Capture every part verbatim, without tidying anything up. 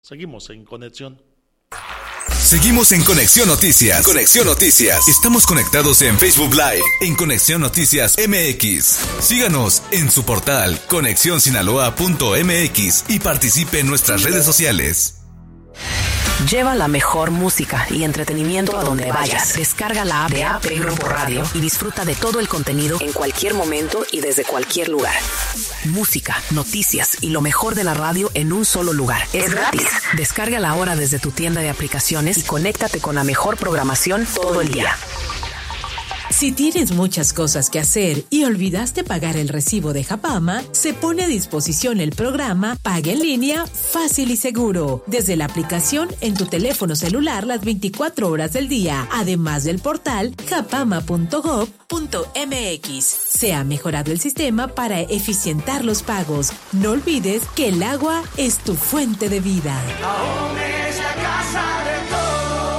Seguimos en conexión. Seguimos en Conexión Noticias. Conexión Noticias. Estamos conectados en Facebook Live, en Conexión Noticias M X. Síganos en su portal conexión sinaloa punto m x y participe en nuestras redes sociales. Lleva la mejor música y entretenimiento a donde vayas. Descarga la app de A P Grupo Radio y disfruta de todo el contenido en cualquier momento y desde cualquier lugar. Música, noticias y lo mejor de la radio en un solo lugar. Es gratis. Descárgala ahora desde tu tienda de aplicaciones y conéctate con la mejor programación todo el día. Si tienes muchas cosas que hacer y olvidaste pagar el recibo de Japama, se pone a disposición el programa Paga en Línea Fácil y Seguro, desde la aplicación en tu teléfono celular las veinticuatro horas del día, además del portal japama punto gob punto m x. Se ha mejorado el sistema para eficientar los pagos. No olvides que el agua es tu fuente de vida. Aún es la casa de todos.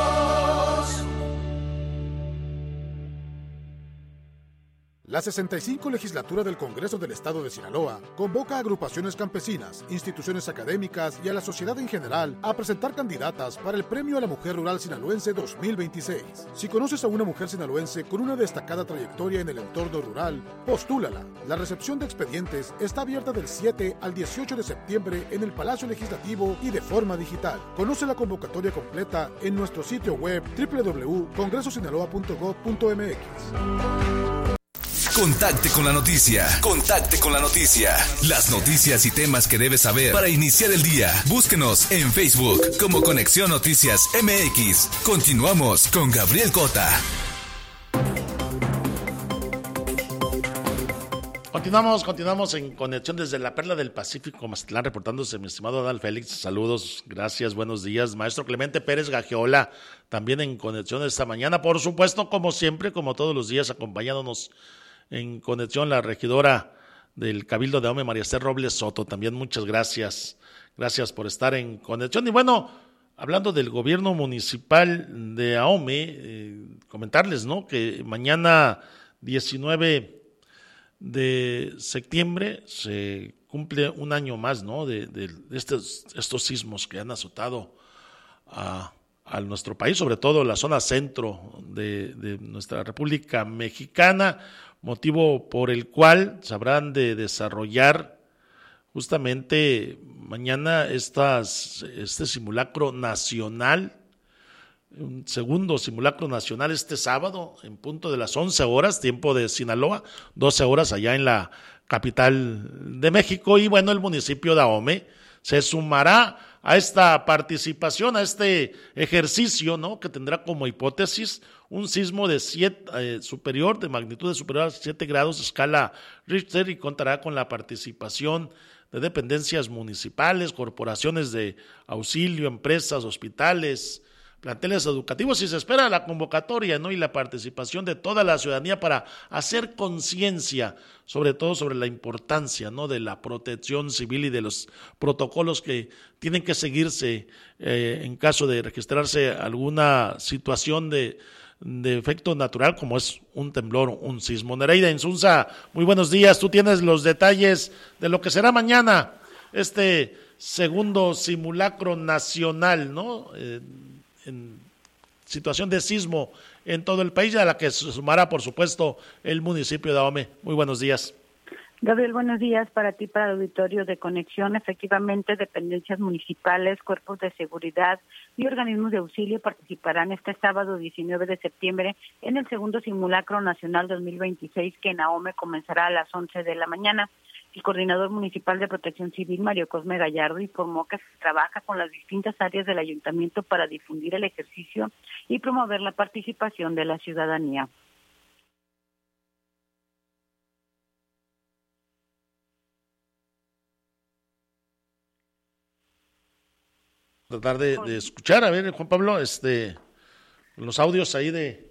La sesenta y cinco Legislatura del Congreso del Estado de Sinaloa convoca a agrupaciones campesinas, instituciones académicas y a la sociedad en general a presentar candidatas para el Premio a la Mujer Rural Sinaloense dos mil veintiséis. Si conoces a una mujer sinaloense con una destacada trayectoria en el entorno rural, postúlala. La recepción de expedientes está abierta del siete al dieciocho de septiembre en el Palacio Legislativo y de forma digital. Conoce la convocatoria completa en nuestro sitio web doble u doble u doble u punto congreso sinaloa punto gob punto m x. Contacte con la noticia. Contacte con la noticia. Las noticias y temas que debes saber para iniciar el día. Búsquenos en Facebook como Conexión Noticias M X. Continuamos con Gabriel Cota. Continuamos, continuamos en conexión desde la Perla del Pacífico, Mazatlán, reportándose mi estimado Adal Félix. Saludos, gracias, buenos días. Maestro Clemente Pérez Gagiola, también en conexión esta mañana. Por supuesto, como siempre, como todos los días, acompañándonos en conexión la regidora del Cabildo de Ahome, María Esther Robles Soto. También muchas gracias, gracias por estar en conexión. Y bueno, hablando del gobierno municipal de Ahome, eh, comentarles, ¿no?, que mañana diecinueve de septiembre se cumple un año más, ¿no?, de, de estos, estos sismos que han azotado a, a nuestro país, sobre todo la zona centro de, de nuestra República Mexicana, motivo por el cual se habrán de desarrollar justamente mañana estas, este simulacro nacional, un segundo simulacro nacional este sábado en punto de las once horas, tiempo de Sinaloa, doce horas allá en la capital de México. Y bueno, el municipio de Ahome se sumará a esta participación, a este ejercicio, ¿no?, que tendrá como hipótesis un sismo de siete, eh, superior, de magnitud de superior a siete grados, escala Richter, y contará con la participación de dependencias municipales, corporaciones de auxilio, empresas, hospitales, planteles educativos, y se espera la convocatoria, ¿no?, y la participación de toda la ciudadanía para hacer conciencia, sobre todo sobre la importancia, ¿no?, de la protección civil y de los protocolos que tienen que seguirse eh, en caso de registrarse alguna situación de, de efecto natural, como es un temblor, un sismo. Nereida Insunza, muy buenos días. Tú tienes los detalles de lo que será mañana este segundo simulacro nacional, ¿no?, Eh, en situación de sismo en todo el país, a la que se sumará, por supuesto, el municipio de Ahome. Muy buenos días. Gabriel, buenos días para ti, para el auditorio de Conexión. Efectivamente, dependencias municipales, cuerpos de seguridad y organismos de auxilio participarán este sábado diecinueve de septiembre en el segundo simulacro nacional dos mil veintiséis, que en Ahome comenzará a las once de la mañana. El coordinador municipal de Protección Civil, Mario Cosme Gallardo, informó que se trabaja con las distintas áreas del ayuntamiento para difundir el ejercicio y promover la participación de la ciudadanía. Tratar de, de escuchar, a ver, Juan Pablo, este, los audios ahí de...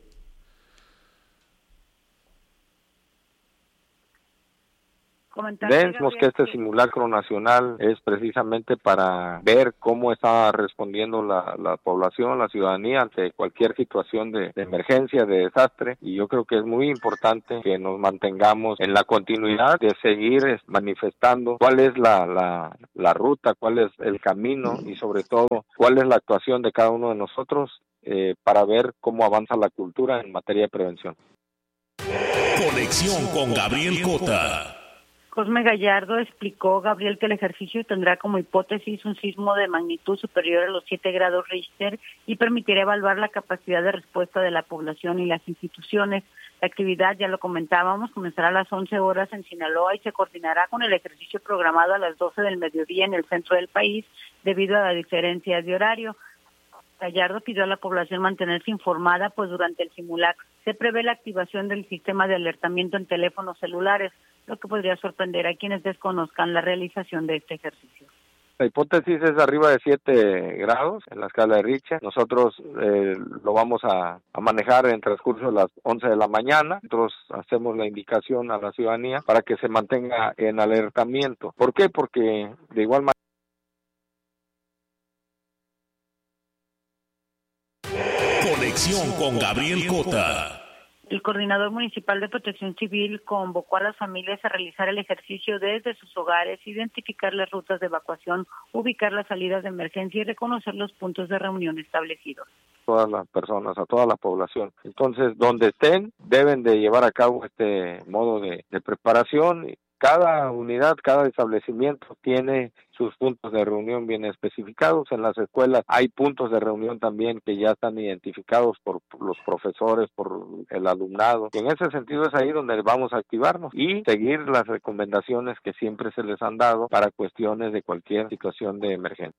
Vemos que este simulacro nacional es precisamente para ver cómo está respondiendo la, la población, la ciudadanía ante cualquier situación de, de emergencia, de desastre, y yo creo que es muy importante que nos mantengamos en la continuidad de seguir manifestando cuál es la, la, la ruta, cuál es el camino y sobre todo cuál es la actuación de cada uno de nosotros eh, para ver cómo avanza la cultura en materia de prevención. Conexión con Gabriel Cota. Cosme Gallardo explicó, Gabriel, que el ejercicio tendrá como hipótesis un sismo de magnitud superior a los siete grados Richter y permitirá evaluar la capacidad de respuesta de la población y las instituciones. La actividad, ya lo comentábamos, comenzará a las once horas en Sinaloa y se coordinará con el ejercicio programado a las doce del mediodía en el centro del país debido a la diferencia de horario. Gallardo pidió a la población mantenerse informada, pues durante el simulacro se prevé la activación del sistema de alertamiento en teléfonos celulares, lo que podría sorprender a quienes desconozcan la realización de este ejercicio. La hipótesis es arriba de siete grados en la escala de Richter. Nosotros eh, lo vamos a, a manejar en transcurso de las once de la mañana. Nosotros hacemos la indicación a la ciudadanía para que se mantenga en alertamiento. ¿Por qué? Porque de igual manera Conexión con Gabriel Cota. El coordinador municipal de Protección Civil convocó a las familias a realizar el ejercicio desde sus hogares, identificar las rutas de evacuación, ubicar las salidas de emergencia y reconocer los puntos de reunión establecidos. Todas las personas, a toda la población. Entonces, donde estén, deben de llevar a cabo este modo de, de preparación. Cada unidad, cada establecimiento tiene sus puntos de reunión bien especificados. En las escuelas hay puntos de reunión también que ya están identificados por los profesores, por el alumnado. Y en ese sentido es ahí donde vamos a activarnos y seguir las recomendaciones que siempre se les han dado para cuestiones de cualquier situación de emergencia.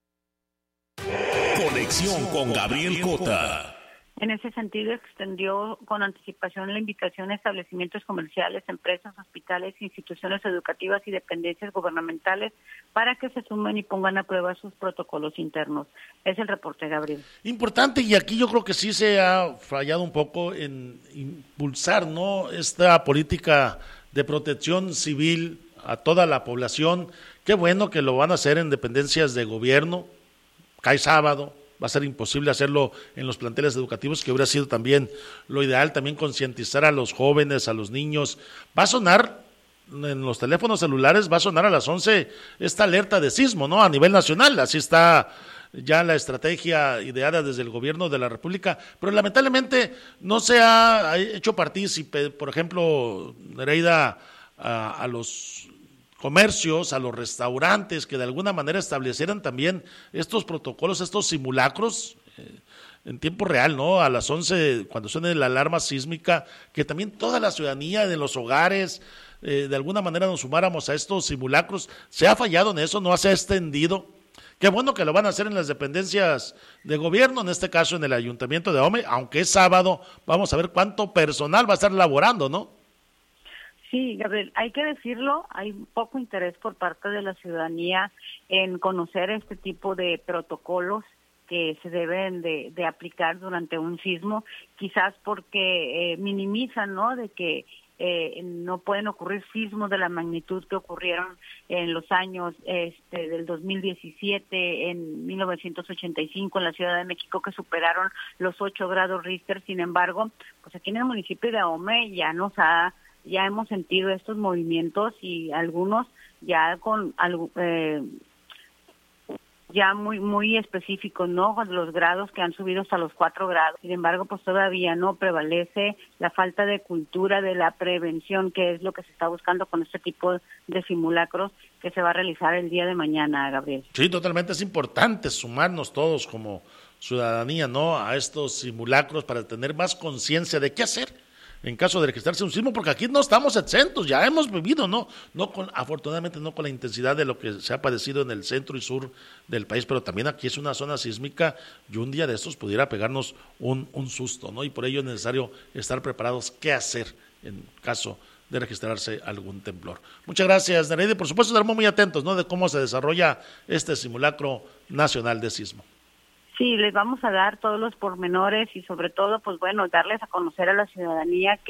Conexión con Gabriel Cota. En ese sentido, extendió con anticipación la invitación a establecimientos comerciales, empresas, hospitales, instituciones educativas y dependencias gubernamentales para que se sumen y pongan a prueba sus protocolos internos. Es el reporte, Gabriel. Importante, y aquí yo creo que sí se ha fallado un poco en impulsar, ¿no?, esta política de protección civil a toda la población. Qué bueno que lo van a hacer en dependencias de gobierno. Cae sábado. Va a ser imposible hacerlo en los planteles educativos, que hubiera sido también lo ideal, también concientizar a los jóvenes, a los niños. Va a sonar en los teléfonos celulares, va a sonar a las once esta alerta de sismo, ¿no?, a nivel nacional. Así está ya la estrategia ideada desde el gobierno de la República, pero lamentablemente no se ha hecho partícipe, por ejemplo, Nereida, a, a los comercios, a los restaurantes, que de alguna manera establecieran también estos protocolos, estos simulacros eh, en tiempo real, ¿no? A las once, cuando suene la alarma sísmica, que también toda la ciudadanía de los hogares, eh, de alguna manera nos sumáramos a estos simulacros. Se ha fallado en eso, no se ha extendido. Qué bueno que lo van a hacer en las dependencias de gobierno, en este caso en el Ayuntamiento de Ahome, aunque es sábado, vamos a ver cuánto personal va a estar laborando, ¿no? Sí, Gabriel, hay que decirlo, hay poco interés por parte de la ciudadanía en conocer este tipo de protocolos que se deben de, de aplicar durante un sismo, quizás porque eh, minimizan, ¿no?, de que eh, no pueden ocurrir sismos de la magnitud que ocurrieron en los años este, del dos mil diecisiete, en mil novecientos ochenta y cinco en la Ciudad de México, que superaron los ocho grados Richter. Sin embargo, pues aquí en el municipio de Ahome ya nos ha ya hemos sentido estos movimientos y algunos ya con algo eh, ya muy muy específicos, ¿no?, con los grados que han subido hasta los cuatro grados. Sin embargo, pues todavía no prevalece la falta de cultura de la prevención, que es lo que se está buscando con este tipo de simulacros que se va a realizar el día de mañana, Gabriel. Sí, totalmente, es importante sumarnos todos como ciudadanía, ¿no?, a estos simulacros para tener más conciencia de qué hacer en caso de registrarse un sismo, porque aquí no estamos exentos, ya hemos vivido, no, no con, afortunadamente no con la intensidad de lo que se ha padecido en el centro y sur del país, pero también aquí es una zona sísmica y un día de estos pudiera pegarnos un, un susto, ¿no? Y por ello es necesario estar preparados qué hacer en caso de registrarse algún temblor. Muchas gracias, Nereida, por supuesto estaremos muy atentos, ¿no?, de cómo se desarrolla este simulacro nacional de sismo. Sí, les vamos a dar todos los pormenores y sobre todo, pues bueno, darles a conocer a la ciudadanía que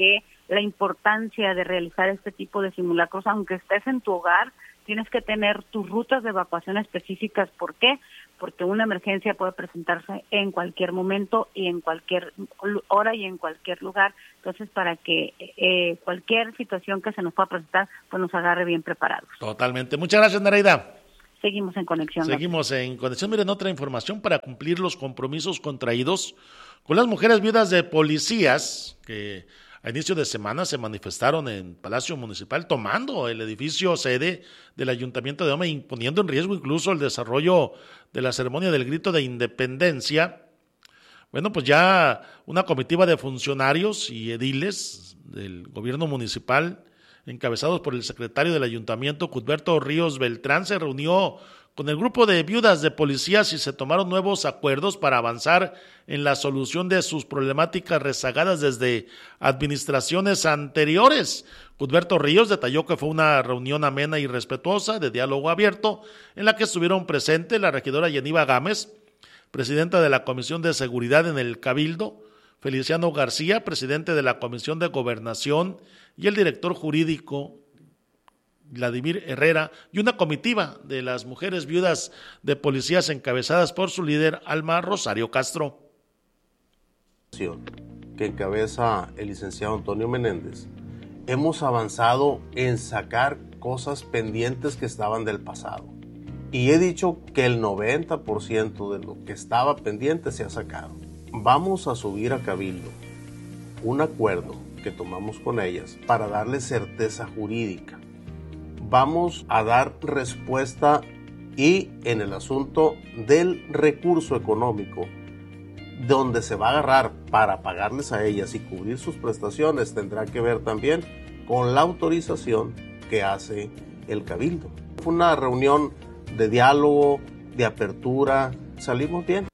la importancia de realizar este tipo de simulacros, aunque estés en tu hogar, tienes que tener tus rutas de evacuación específicas. ¿Por qué? Porque una emergencia puede presentarse en cualquier momento y en cualquier hora y en cualquier lugar. Entonces, para que eh, cualquier situación que se nos pueda presentar, pues nos agarre bien preparados. Totalmente. Muchas gracias, Nereida. Seguimos en conexión. Seguimos en conexión. Miren, otra información para cumplir los compromisos contraídos con las mujeres viudas de policías que a inicio de semana se manifestaron en Palacio Municipal tomando el edificio sede del Ayuntamiento de Ahome, imponiendo en riesgo incluso el desarrollo de la ceremonia del grito de independencia. Bueno, pues ya una comitiva de funcionarios y ediles del gobierno municipal, encabezados por el secretario del Ayuntamiento, Cuthberto Ríos Beltrán, se reunió con el grupo de viudas de policías y se tomaron nuevos acuerdos para avanzar en la solución de sus problemáticas rezagadas desde administraciones anteriores. Cuthberto Ríos detalló que fue una reunión amena y respetuosa, de diálogo abierto, en la que estuvieron presentes la regidora Yeniva Gámez, presidenta de la Comisión de Seguridad en el Cabildo, Feliciano García, presidente de la Comisión de Gobernación, y el director jurídico Vladimir Herrera, y una comitiva de las mujeres viudas de policías encabezadas por su líder Alma Rosario Castro. Que encabeza el licenciado Antonio Menéndez, hemos avanzado en sacar cosas pendientes que estaban del pasado. Y he dicho que el noventa por ciento de lo que estaba pendiente se ha sacado. Vamos a subir a Cabildo un acuerdo que tomamos con ellas para darle certeza jurídica. Vamos a dar respuesta y en el asunto del recurso económico, donde se va a agarrar para pagarles a ellas y cubrir sus prestaciones, tendrá que ver también con la autorización que hace el Cabildo. Fue una reunión de diálogo, de apertura, salimos bien.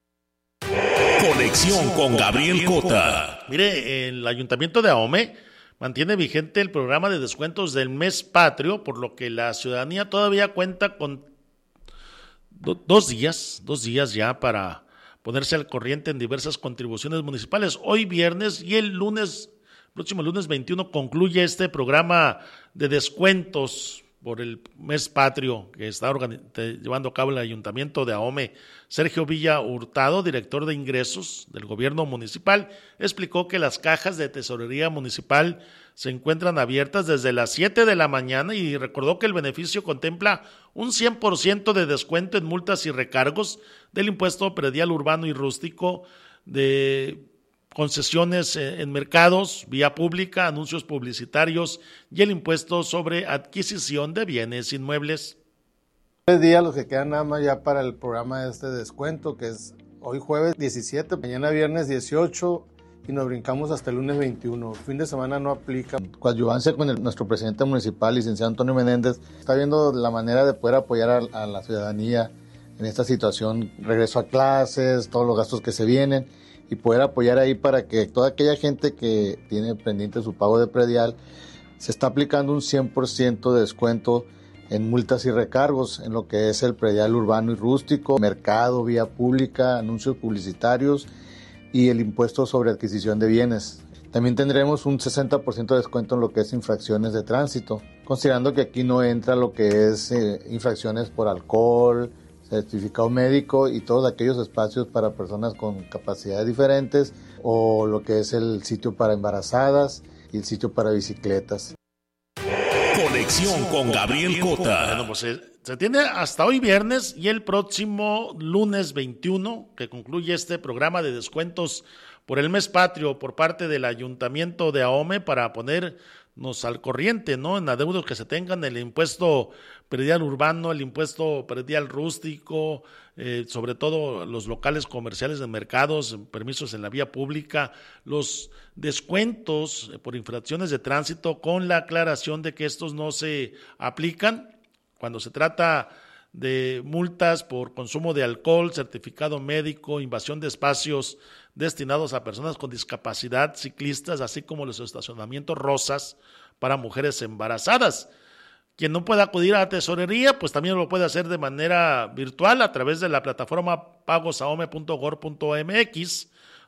Conexión con Gabriel Cota. Mire, el Ayuntamiento de Ahome mantiene vigente el programa de descuentos del mes patrio, por lo que la ciudadanía todavía cuenta con do, dos días, dos días ya para ponerse al corriente en diversas contribuciones municipales. Hoy viernes y el lunes, próximo lunes veintiuno, concluye este programa de descuentos por el mes patrio que está llevando a cabo el Ayuntamiento de Ahome. Sergio Villa Hurtado, director de ingresos del gobierno municipal, explicó que las cajas de tesorería municipal se encuentran abiertas desde las siete de la mañana y recordó que el beneficio contempla un cien por ciento de descuento en multas y recargos del impuesto predial urbano y rústico, de concesiones en mercados, vía pública, anuncios publicitarios y el impuesto sobre adquisición de bienes inmuebles. Tres días los que quedan nada más ya para el programa de este descuento, que es hoy jueves diecisiete, mañana viernes dieciocho y nos brincamos hasta el lunes veintiuno. Fin de semana no aplica. Coadyuvancia con el, nuestro presidente municipal, licenciado Antonio Menéndez, está viendo la manera de poder apoyar a, a la ciudadanía en esta situación, regreso a clases, todos los gastos que se vienen, y poder apoyar ahí para que toda aquella gente que tiene pendiente su pago de predial, se está aplicando un cien por ciento de descuento en multas y recargos en lo que es el predial urbano y rústico, mercado, vía pública, anuncios publicitarios y el impuesto sobre adquisición de bienes. También tendremos un sesenta por ciento de descuento en lo que es infracciones de tránsito, considerando que aquí no entra lo que es eh, infracciones por alcohol, certificado médico y todos aquellos espacios para personas con capacidades diferentes, o lo que es el sitio para embarazadas y el sitio para bicicletas. Conexión con Gabriel Cota. Bueno, pues se, se tiene hasta hoy viernes y el próximo lunes veintiuno, que concluye este programa de descuentos por el mes patrio por parte del Ayuntamiento de Ahome, para ponernos al corriente, ¿no?, en adeudos que se tengan, el impuesto predial urbano, el impuesto predial rústico, eh, sobre todo los locales comerciales de mercados, permisos en la vía pública, los descuentos por infracciones de tránsito, con la aclaración de que estos no se aplican cuando se trata de multas por consumo de alcohol, certificado médico, invasión de espacios destinados a personas con discapacidad, ciclistas, así como los estacionamientos rosas para mujeres embarazadas. Quien no pueda acudir a la tesorería, pues también lo puede hacer de manera virtual a través de la plataforma pagos ahome punto gov punto m x,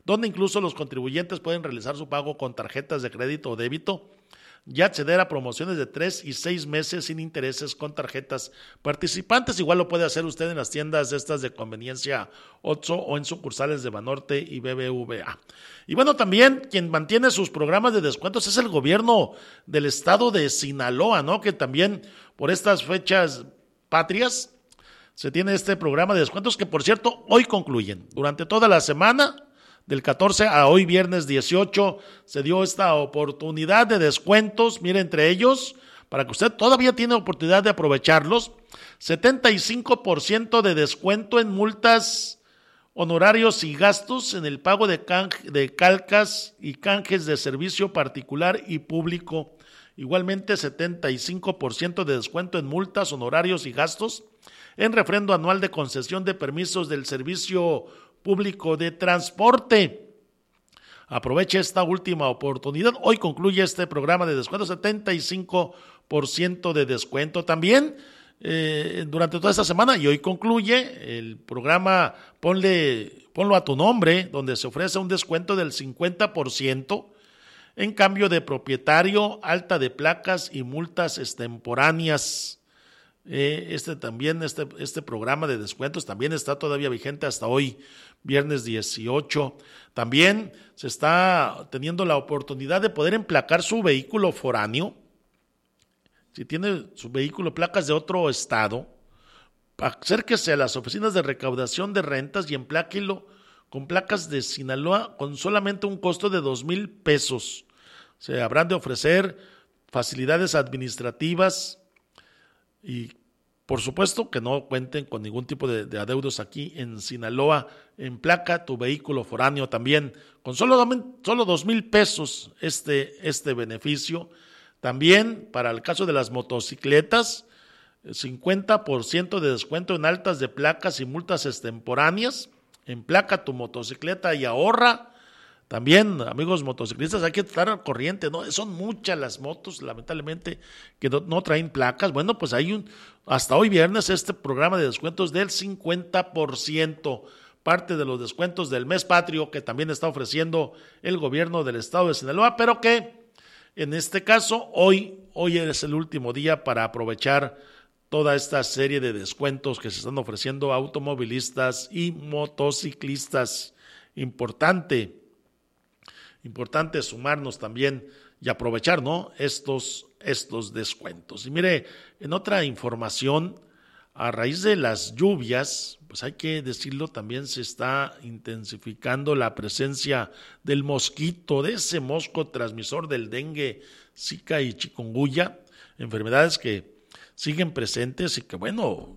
donde incluso los contribuyentes pueden realizar su pago con tarjetas de crédito o débito y acceder a promociones de tres y seis meses sin intereses con tarjetas participantes. Igual lo puede hacer usted en las tiendas estas de conveniencia Oxxo o en sucursales de Banorte y B B V A. Y bueno, también quien mantiene sus programas de descuentos es el gobierno del estado de Sinaloa, ¿no? Que también por estas fechas patrias se tiene este programa de descuentos que, por cierto, hoy concluyen. Durante toda la semana, del catorce a hoy viernes dieciocho, se dio esta oportunidad de descuentos, mire, entre ellos, para que usted todavía tiene oportunidad de aprovecharlos, setenta y cinco por ciento de descuento en multas, honorarios y gastos en el pago de, canje, de calcas y canjes de servicio particular y público. Igualmente, setenta y cinco por ciento de descuento en multas, honorarios y gastos en refrendo anual de concesión de permisos del servicio público de transporte. Aproveche esta última oportunidad. Hoy concluye este programa de descuento, setenta y cinco por ciento de descuento. También eh, durante toda esta semana, y hoy concluye el programa Ponle, Ponlo a tu Nombre, donde se ofrece un descuento del cincuenta por ciento en cambio de propietario, alta de placas y multas extemporáneas. Eh, este también, este, este programa de descuentos también está todavía vigente hasta hoy, viernes dieciocho. También se está teniendo la oportunidad de poder emplacar su vehículo foráneo. Si tiene su vehículo placas de otro estado, acérquese a las oficinas de recaudación de rentas y empláquelo con placas de Sinaloa con solamente un costo de dos mil pesos. Se habrán de ofrecer facilidades administrativas y por supuesto que no cuenten con ningún tipo de, de adeudos aquí en Sinaloa. Emplaca tu vehículo foráneo también con solo, solo dos mil pesos este, este beneficio. También para el caso de las motocicletas, cincuenta por ciento de descuento en altas de placas y multas extemporáneas. Emplaca tu motocicleta y ahorra. También, amigos motociclistas, hay que estar al corriente, ¿no? Son muchas las motos, lamentablemente, que no, no traen placas. Bueno, pues hay un, hasta hoy viernes, este programa de descuentos del cincuenta por ciento, parte de los descuentos del mes patrio que también está ofreciendo el gobierno del estado de Sinaloa, pero que en este caso, hoy, hoy es el último día para aprovechar toda esta serie de descuentos que se están ofreciendo a automovilistas y motociclistas. Importante. Importante sumarnos también y aprovechar, ¿no? estos, estos descuentos. Y mire, en otra información, a raíz de las lluvias, pues hay que decirlo, también se está intensificando la presencia del mosquito, de ese mosco transmisor del dengue, zika y chikungunya, enfermedades que siguen presentes y que, bueno,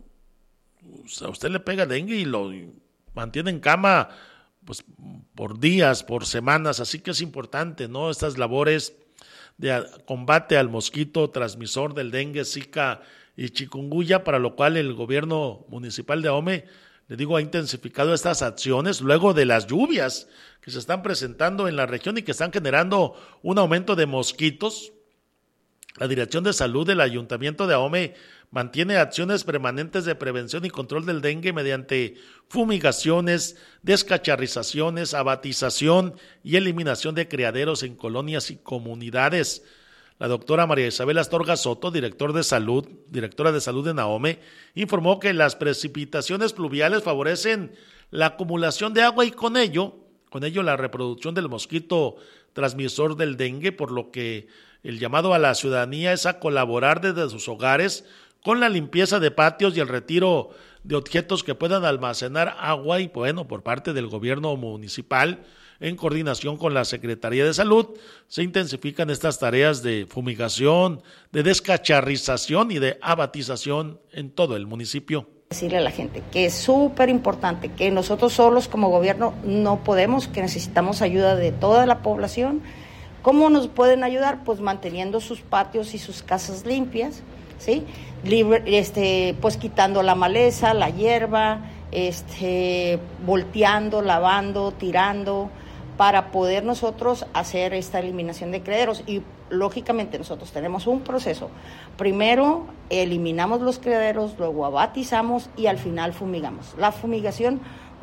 a usted le pega dengue y lo mantiene en cama pues por días, por semanas, así que es importante, ¿no? Estas labores de combate al mosquito transmisor del dengue, zika y chikungunya, para lo cual el gobierno municipal de Ahome, le digo, ha intensificado estas acciones luego de las lluvias que se están presentando en la región y que están generando un aumento de mosquitos. La Dirección de Salud del Ayuntamiento de Ahome mantiene acciones permanentes de prevención y control del dengue mediante fumigaciones, descacharrizaciones, abatización y eliminación de criaderos en colonias y comunidades. La doctora María Isabel Astorga Soto, director de salud, directora de salud en Ahome, informó que las precipitaciones pluviales favorecen la acumulación de agua y con ello, con ello la reproducción del mosquito transmisor del dengue, por lo que el llamado a la ciudadanía es a colaborar desde sus hogares con la limpieza de patios y el retiro de objetos que puedan almacenar agua y, bueno, por parte del gobierno municipal, en coordinación con la Secretaría de Salud, se intensifican estas tareas de fumigación, de descacharrización y de abatización en todo el municipio. Decirle a la gente que es súper importante, que nosotros solos como gobierno no podemos, que necesitamos ayuda de toda la población. ¿Cómo nos pueden ayudar? Pues manteniendo sus patios y sus casas limpias, ¿sí? Libre, este, pues quitando la maleza, la hierba, este, volteando, lavando, tirando, para poder nosotros hacer esta eliminación de criaderos. Y lógicamente nosotros tenemos un proceso. Primero eliminamos los criaderos, luego abatizamos y al final fumigamos. La fumigación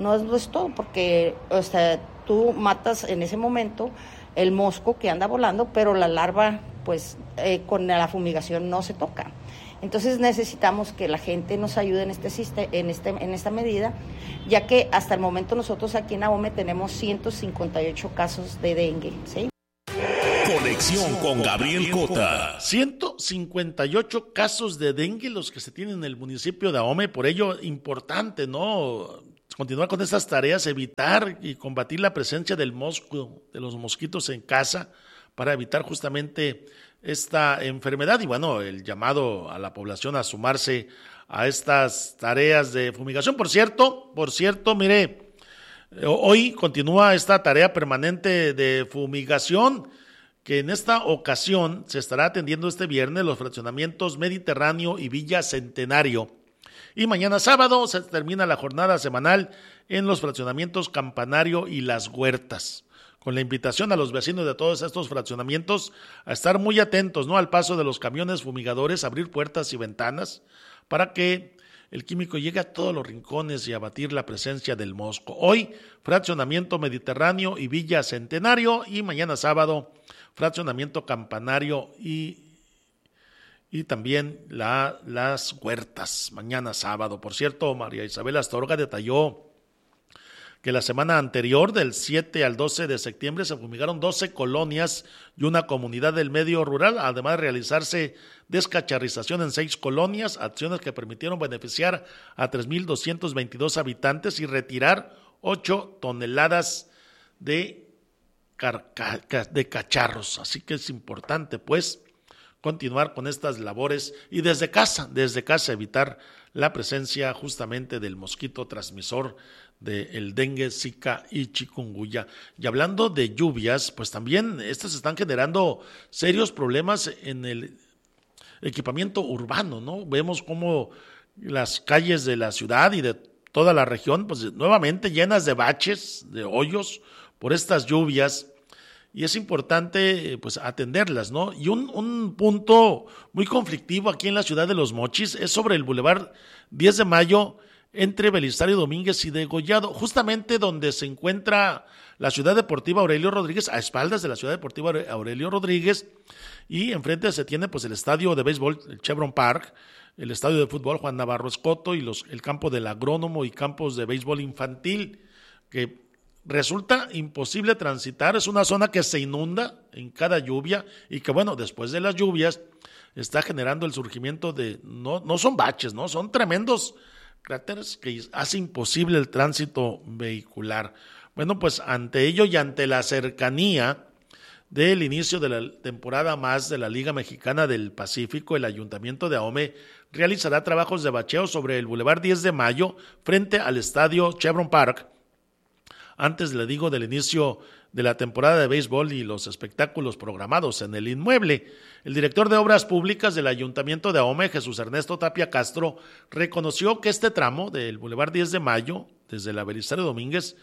no es, no es todo, porque o sea, tú matas en ese momento el mosco que anda volando, pero la larva, pues eh, con la fumigación no se toca. Entonces necesitamos que la gente nos ayude en este, en este en esta medida, ya que hasta el momento nosotros aquí en Ahome tenemos ciento cincuenta y ocho casos de dengue, ¿sí? Conexión con Gabriel Cota. ciento cincuenta y ocho casos de dengue los que se tienen en el municipio de Ahome, por ello importante, ¿no? Continuar con estas tareas, evitar y combatir la presencia del mosco, de los mosquitos en casa, para evitar justamente esta enfermedad y bueno, el llamado a la población a sumarse a estas tareas de fumigación. Por cierto, por cierto, mire, hoy continúa esta tarea permanente de fumigación, que en esta ocasión se estará atendiendo este viernes los fraccionamientos Mediterráneo y Villa Centenario. Y mañana sábado se termina la jornada semanal en los fraccionamientos Campanario y Las Huertas, con la invitación a los vecinos de todos estos fraccionamientos a estar muy atentos, ¿no?, al paso de los camiones fumigadores, abrir puertas y ventanas para que el químico llegue a todos los rincones y abatir la presencia del mosco. Hoy, fraccionamiento Mediterráneo y Villa Centenario, y mañana sábado, fraccionamiento Campanario y Y también la, Las Huertas, mañana sábado. Por cierto, María Isabel Astorga detalló que la semana anterior, del siete al doce de septiembre, se fumigaron doce colonias y una comunidad del medio rural, además de realizarse descacharrización en seis colonias, acciones que permitieron beneficiar a tres mil doscientos veintidós habitantes y retirar ocho toneladas de, carca- de cacharros. Así que es importante, pues, continuar con estas labores y desde casa, desde casa evitar la presencia justamente del mosquito transmisor del dengue, zika y chikungunya. Y hablando de lluvias, pues también estas están generando serios problemas en el equipamiento urbano, ¿no? Vemos cómo las calles de la ciudad y de toda la región, pues nuevamente llenas de baches, de hoyos por estas lluvias. Y es importante pues atenderlas, ¿no? Y un, un punto muy conflictivo aquí en la ciudad de Los Mochis es sobre el Boulevard diez de mayo entre Belisario Domínguez y Degollado, justamente donde se encuentra la Ciudad Deportiva Aurelio Rodríguez, a espaldas de la Ciudad Deportiva Aurelio Rodríguez, y enfrente se tiene pues el estadio de béisbol, el Chevron Park, el estadio de fútbol Juan Navarro Escoto y los, el campo del Agrónomo y campos de béisbol infantil, que resulta imposible transitar. Es una zona que se inunda en cada lluvia y que bueno, después de las lluvias está generando el surgimiento de, no, no son baches, no, son tremendos cráteres que hace imposible el tránsito vehicular. Bueno, pues ante ello y ante la cercanía del inicio de la temporada más de la Liga Mexicana del Pacífico, el Ayuntamiento de Ahome realizará trabajos de bacheo sobre el Boulevard diez de mayo frente al estadio Chevron Park, antes, le digo, del inicio de la temporada de béisbol y los espectáculos programados en el inmueble. El director de Obras Públicas del Ayuntamiento de Ahome, Jesús Ernesto Tapia Castro, reconoció que este tramo del Boulevard diez de mayo, desde la Belisario Domínguez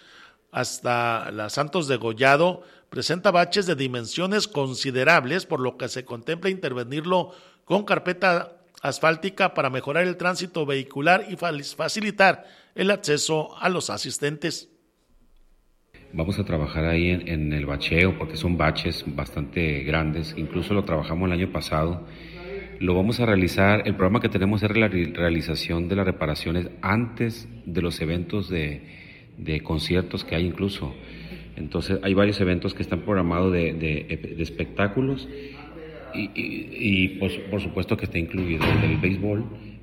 hasta la Santos Degollado, presenta baches de dimensiones considerables, por lo que se contempla intervenirlo con carpeta asfáltica para mejorar el tránsito vehicular y facilitar el acceso a los asistentes. Vamos a trabajar ahí en, en el bacheo porque son baches bastante grandes, incluso lo trabajamos el año pasado. Lo vamos a realizar, el programa que tenemos es la realización de las reparaciones antes de los eventos de, de conciertos que hay incluso. Entonces hay varios eventos que están programados de, de, de espectáculos y, y, y por, por supuesto que está incluido el del béisbol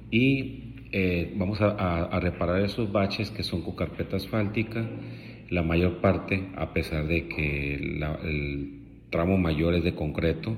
y eh, vamos a, a, a reparar esos baches que son con carpeta asfáltica. La mayor parte, a pesar de que la, el tramo mayor es de concreto.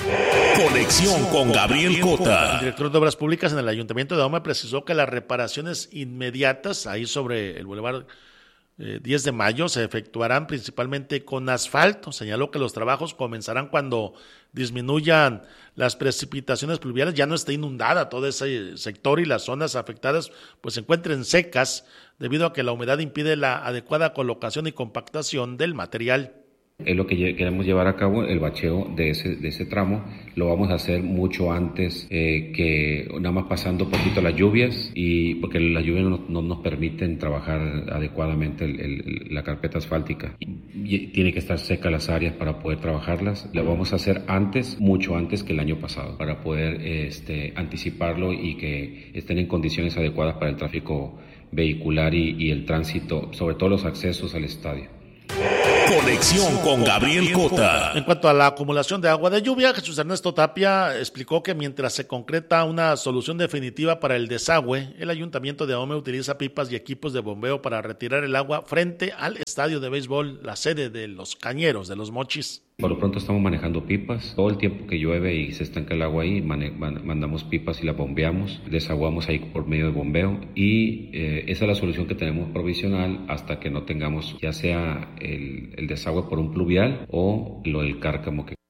Conexión con Gabriel Cota. El director de Obras Públicas en el Ayuntamiento de Ahome precisó que las reparaciones inmediatas ahí sobre el Boulevard eh, diez de mayo se efectuarán principalmente con asfalto. Señaló que los trabajos comenzarán cuando disminuyan las precipitaciones pluviales, ya no esté inundada todo ese sector y las zonas afectadas pues se encuentren secas debido a que la humedad impide la adecuada colocación y compactación del material. Es lo que lle- queremos llevar a cabo, el bacheo de ese, de ese tramo. Lo vamos a hacer mucho antes eh, que nada más pasando poquito las lluvias, y porque las lluvias no, no nos permiten trabajar adecuadamente el, el, la carpeta asfáltica. Y, y tiene que estar seca las áreas para poder trabajarlas. Lo vamos a hacer antes, mucho antes que el año pasado, para poder este, anticiparlo y que estén en condiciones adecuadas para el tráfico vehicular y, y el tránsito, sobre todo los accesos al estadio. Conexión con Gabriel Cota. En cuanto a la acumulación de agua de lluvia, Jesús Ernesto Tapia explicó que mientras se concreta una solución definitiva para el desagüe, el Ayuntamiento de Ahome utiliza pipas y equipos de bombeo para retirar el agua frente al estadio de béisbol, la sede de los Cañeros de los Mochis. Por lo pronto estamos manejando pipas. Todo el tiempo que llueve y se estanca el agua ahí, mane- man- mandamos pipas y las bombeamos, desaguamos ahí por medio de bombeo, y eh, esa es la solución que tenemos provisional hasta que no tengamos ya sea el, el desagüe por un pluvial o lo del cárcamo que...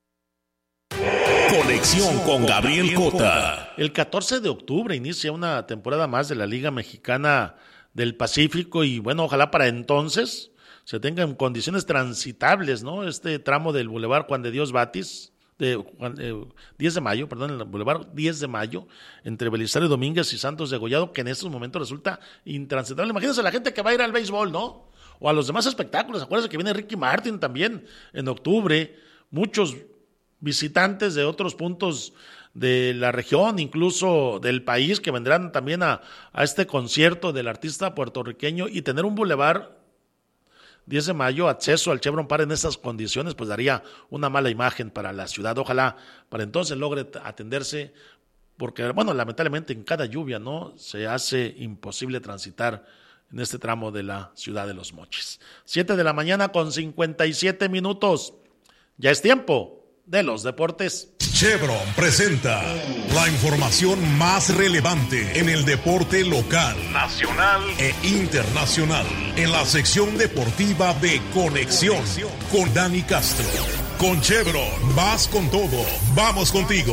Conexión con Gabriel Cota. El catorce de octubre inicia una temporada más de la Liga Mexicana del Pacífico y bueno, ojalá para entonces se tenga en condiciones transitables, ¿no? Este tramo del Boulevard Juan de Dios Batis, de Juan, eh, diez de mayo, perdón, el Boulevard diez de mayo, entre Belisario Domínguez y Santos de Gollado, que en estos momentos resulta intransitable. Imagínense la gente que va a ir al béisbol, ¿no? O a los demás espectáculos. Acuérdense que viene Ricky Martin también en octubre. Muchos visitantes de otros puntos de la región, incluso del país, que vendrán también a, a este concierto del artista puertorriqueño, y tener un bulevar diez de mayo, acceso al Chevron Park en esas condiciones, pues daría una mala imagen para la ciudad. Ojalá para entonces logre atenderse, porque, bueno, lamentablemente en cada lluvia, ¿no?, se hace imposible transitar en este tramo de la ciudad de Los Mochis. Siete de la mañana con cincuenta y siete minutos. Ya es tiempo de los deportes. Chevron presenta la información más relevante en el deporte local, nacional e internacional, en la sección deportiva de Conexión con Dani Castro. Con Chevron, vas con todo, vamos contigo.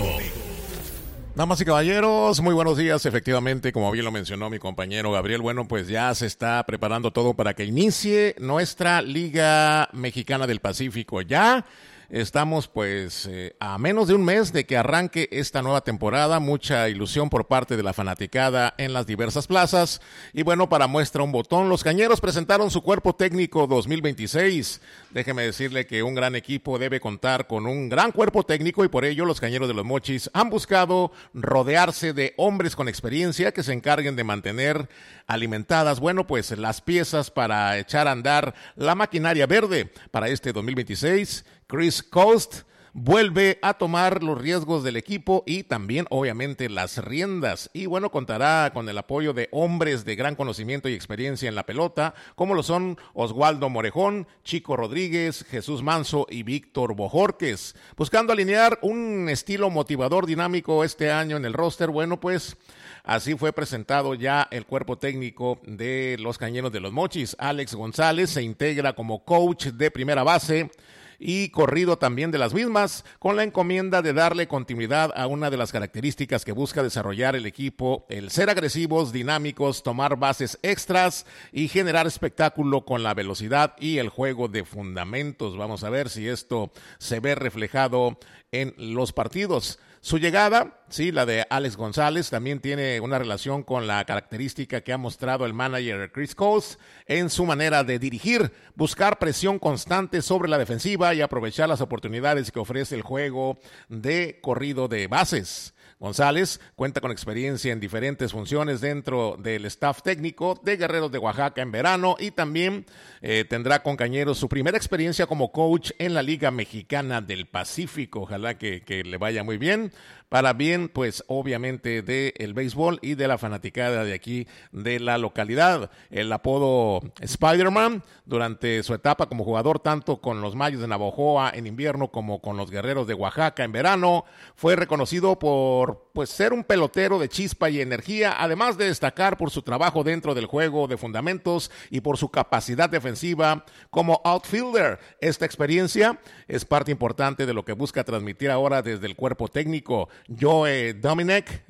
Damas y caballeros, muy buenos días. Efectivamente, como bien lo mencionó mi compañero Gabriel, bueno, pues ya se está preparando todo para que inicie nuestra Liga Mexicana del Pacífico. Ya estamos pues eh, a menos de un mes de que arranque esta nueva temporada. Mucha ilusión por parte de la fanaticada en las diversas plazas. Y bueno, para muestra un botón, los Cañeros presentaron su cuerpo técnico dos mil veintiséis. Déjeme decirle que un gran equipo debe contar con un gran cuerpo técnico, y por ello los Cañeros de los Mochis han buscado rodearse de hombres con experiencia que se encarguen de mantener alimentadas, bueno, pues las piezas para echar a andar la maquinaria verde. Para este dos mil veintiséis, Chris Coast vuelve a tomar los riesgos del equipo y también obviamente las riendas, y bueno, contará con el apoyo de hombres de gran conocimiento y experiencia en la pelota, como lo son Oswaldo Morejón, Chico Rodríguez, Jesús Manso y Víctor Bojorques, buscando alinear un estilo motivador dinámico este año en el roster. Bueno, pues así fue presentado ya el cuerpo técnico de los Cañeros de los Mochis. Alex González se integra como coach de primera base y corrido también de las mismas, con la encomienda de darle continuidad a una de las características que busca desarrollar el equipo: el ser agresivos, dinámicos, tomar bases extras y generar espectáculo con la velocidad y el juego de fundamentos. Vamos a ver si esto se ve reflejado en los partidos. Su llegada, sí, la de Alex González, también tiene una relación con la característica que ha mostrado el manager Chris Coast en su manera de dirigir: buscar presión constante sobre la defensiva y aprovechar las oportunidades que ofrece el juego de corrido de bases. González cuenta con experiencia en diferentes funciones dentro del staff técnico de Guerreros de Oaxaca en verano, y también eh, tendrá con Cañeros su primera experiencia como coach en la Liga Mexicana del Pacífico. Ojalá que, que le vaya muy bien, para bien pues obviamente del béisbol y de la fanaticada de aquí de la localidad. El apodo Spider-Man durante su etapa como jugador, tanto con los Mayos de Navojoa en invierno como con los Guerreros de Oaxaca en verano, fue reconocido por pues ser un pelotero de chispa y energía, además de destacar por su trabajo dentro del juego de fundamentos y por su capacidad defensiva como outfielder. Esta experiencia es parte importante de lo que busca transmitir ahora desde el cuerpo técnico. Joe Dominic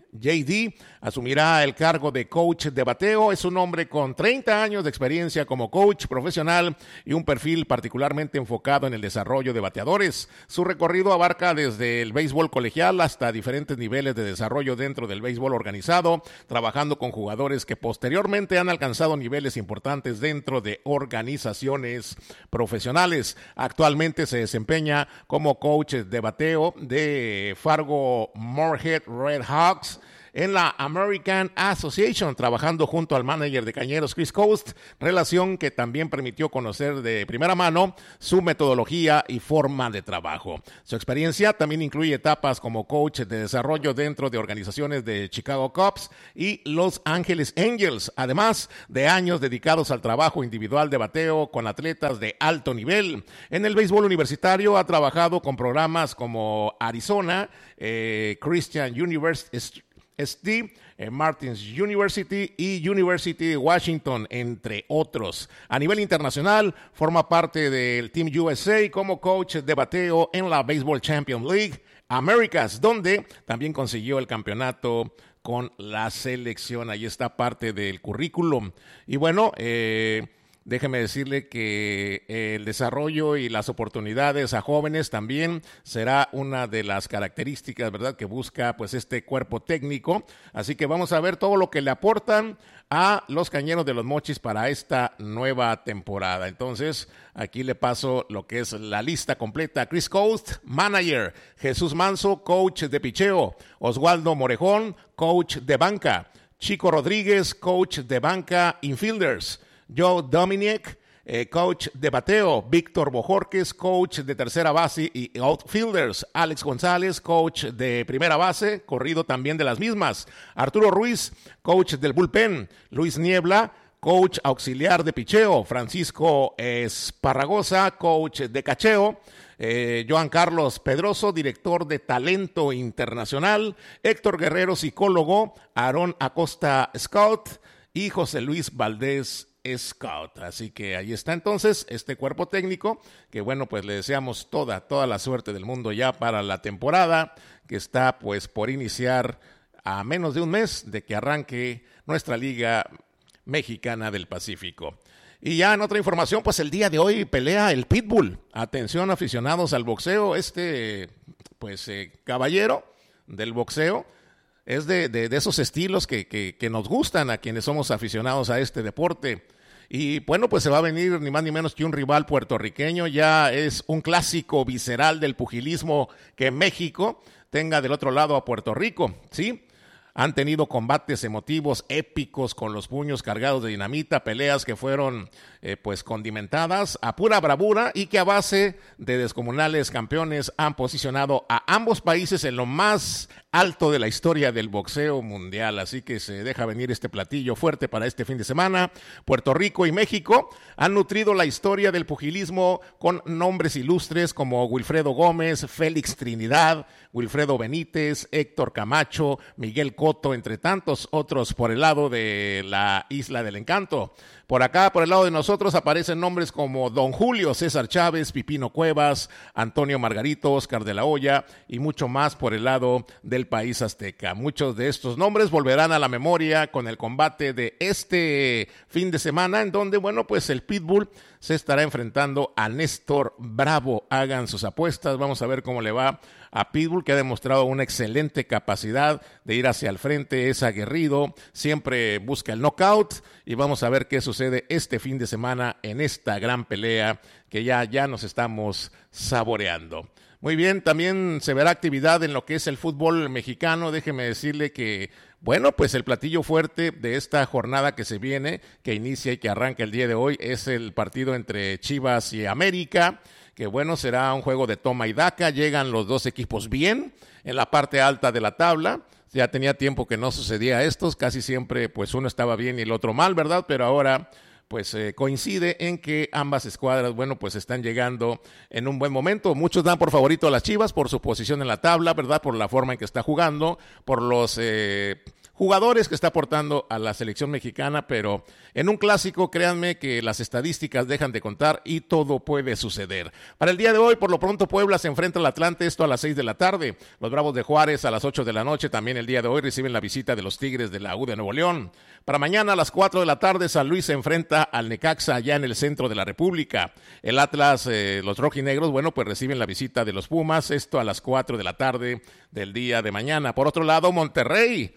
J D asumirá el cargo de coach de bateo. Es un hombre con treinta años de experiencia como coach profesional y un perfil particularmente enfocado en el desarrollo de bateadores. Su recorrido abarca desde el béisbol colegial hasta diferentes niveles de desarrollo dentro del béisbol organizado, trabajando con jugadores que posteriormente han alcanzado niveles importantes dentro de organizaciones profesionales. Actualmente se desempeña como coach de bateo de Fargo Moorhead Red Hawks en la American Association, trabajando junto al manager de Cañeros Chris Coast, relación que también permitió conocer de primera mano su metodología y forma de trabajo. Su experiencia también incluye etapas como coach de desarrollo dentro de organizaciones de Chicago Cubs y Los Angeles Angels, además de años dedicados al trabajo individual de bateo con atletas de alto nivel. En el béisbol universitario ha trabajado con programas como Arizona, eh, Christian University, S D, eh, Martins University y University de Washington, entre otros. A nivel internacional, forma parte del Team U S A como coach de bateo en la Baseball Champions League Americas, donde también consiguió el campeonato con la selección. Ahí está parte del currículum. Y bueno, eh... déjeme decirle que el desarrollo y las oportunidades a jóvenes también será una de las características, ¿verdad?, que busca pues este cuerpo técnico. Así que vamos a ver todo lo que le aportan a los Cañeros de los Mochis para esta nueva temporada. Entonces, aquí le paso lo que es la lista completa. Chris Coast, manager. Jesús Manso, coach de picheo. Oswaldo Morejón, coach de banca. Chico Rodríguez, coach de banca infielders. Joe Dominic, eh, coach de bateo. Víctor Bojorquez, coach de tercera base y outfielders. Alex González, coach de primera base, corrido también de las mismas. Arturo Ruiz, coach del bullpen. Luis Niebla, coach auxiliar de picheo. Francisco Esparragosa, coach de cacheo. Eh, Joan Carlos Pedroso, director de talento internacional. Héctor Guerrero, psicólogo. Aarón Acosta, scout. Y José Luis Valdés, scout. Así que ahí está entonces este cuerpo técnico que bueno, pues le deseamos toda, toda la suerte del mundo ya para la temporada que está pues por iniciar a menos de un mes de que arranque nuestra Liga Mexicana del Pacífico. Y ya en otra información, pues el día de hoy pelea el Pitbull. Atención aficionados al boxeo, este pues eh, caballero del boxeo es de, de, de esos estilos que, que, que nos gustan a quienes somos aficionados a este deporte. Y bueno, pues se va a venir ni más ni menos que un rival puertorriqueño. Ya es un clásico visceral del pugilismo que México tenga del otro lado a Puerto Rico, ¿sí? Han tenido combates emotivos, épicos, con los puños cargados de dinamita, peleas que fueron eh, pues condimentadas a pura bravura y que a base de descomunales campeones han posicionado a ambos países en lo más alto de la historia del boxeo mundial. Así que se deja venir este platillo fuerte para este fin de semana. Puerto Rico y México han nutrido la historia del pugilismo con nombres ilustres como Wilfredo Gómez, Félix Trinidad, Wilfredo Benítez, Héctor Camacho, Miguel Cotto, entre tantos otros por el lado de la Isla del Encanto. Por acá, por el lado de nosotros, aparecen nombres como Don Julio César Chávez, Pipino Cuevas, Antonio Margarito, Oscar de la Hoya y mucho más por el lado del país azteca. Muchos de estos nombres volverán a la memoria con el combate de este fin de semana, en donde, bueno, pues el Pitbull se estará enfrentando a Néstor Bravo. Hagan sus apuestas, vamos a ver cómo le va a Pitbull, que ha demostrado una excelente capacidad de ir hacia el frente, es aguerrido, siempre busca el knockout, y vamos a ver qué sucede este fin de semana en esta gran pelea que ya, ya nos estamos saboreando. Muy bien, también se verá actividad en lo que es el fútbol mexicano. Déjeme decirle que, bueno, pues el platillo fuerte de esta jornada que se viene, que inicia y que arranca el día de hoy, es el partido entre Chivas y América, que bueno, será un juego de toma y daca. Llegan los dos equipos bien en la parte alta de la tabla. Ya tenía tiempo que no sucedía esto, casi siempre pues uno estaba bien y el otro mal, ¿verdad? Pero ahora pues eh, coincide en que ambas escuadras, bueno, pues están llegando en un buen momento. Muchos dan por favorito a las Chivas por su posición en la tabla, ¿verdad? Por la forma en que está jugando, por los eh, jugadores que está aportando a la selección mexicana, pero en un clásico, créanme que las estadísticas dejan de contar y todo puede suceder. Para el día de hoy, por lo pronto, Puebla se enfrenta al Atlante, esto a las seis de la tarde. Los Bravos de Juárez a las ocho de la noche, también el día de hoy reciben la visita de los Tigres de la U de Nuevo León. Para mañana a las cuatro de la tarde, San Luis se enfrenta al Necaxa allá en el centro de la República. El Atlas, eh, los rojinegros, bueno, pues reciben la visita de los Pumas, esto a las cuatro de la tarde del día de mañana. Por otro lado, Monterrey.